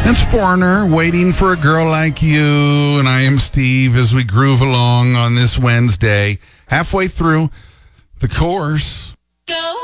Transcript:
It's Foreigner, Waiting for a Girl Like You, and I am Steve as we groove along on this Wednesday, halfway through the course.